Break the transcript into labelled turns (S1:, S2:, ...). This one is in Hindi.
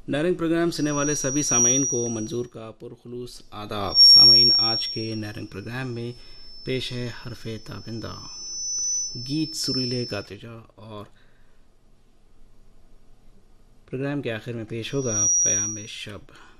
S1: नैरंग प्रोग्राम सुनने वाले सभी सामीन को मंजूर का पुरखुलूस आदाब। सामीन, आज के नैरंग प्रोग्राम में पेश है हरफे ताबिंदा, गीत सुरीले गाते जा, और प्रोग्राम के आखिर में पेश होगा प्याम शब।